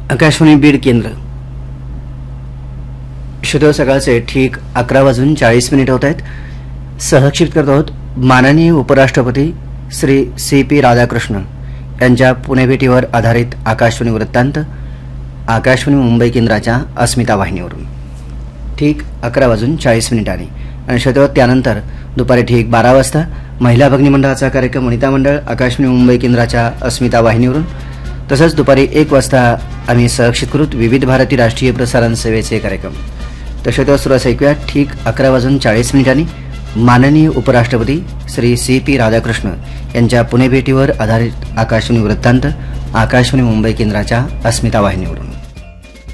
आकाशवाणी बीड केंद्र. शुद्ध सकाळचे ठीक 11:40 होत आहेत. सहक्षिप्त करत आहोत माननीय उपराष्ट्रपती श्री CP राधाकृष्ण यांच्या पुणे भेटीवर आधारित आकाशवाणी वृत्तांत आकाशवाणी मुंबई केंद्राच्या अस्मिता वाहिनीवरून ठीक 11:40 आणि श्रोते त्यानंतर दुपारी ठीक 12 वाजता महिला भगिनी मंडळाचा कार्यक्रम वनिता मंडळ आकाशवाणी मुंबई केंद्राच्या अस्मिता वाहिनीवरून. तसंच दुपारी 1 वाजता आम्ही सहक्षित करू विविध भारती राष्ट्रीय प्रसारण सेवेचे कार्यक्रम. तर श्रोते सुरुवात ऐकूया ठीक 11:40 माननीय उपराष्ट्रपती श्री CP राधाकृष्ण यांच्या पुणे भेटीवर आधारित आकाशवाणी वृत्तांत आकाशवाणी मुंबई केंद्राच्या अस्मिता वाहिनीवरून.